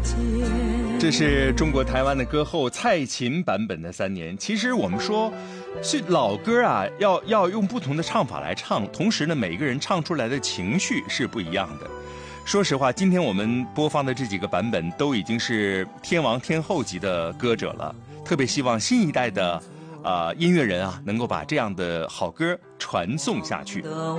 这是中国台湾的歌后蔡琴版本的《三年》。其实我们说，是老歌啊，要用不同的唱法来唱，同时呢，每个人唱出来的情绪是不一样的。说实话，今天我们播放的这几个版本都已经是天王天后级的歌者了，特别希望新一代的音乐人啊，能够把这样的好歌传颂下去。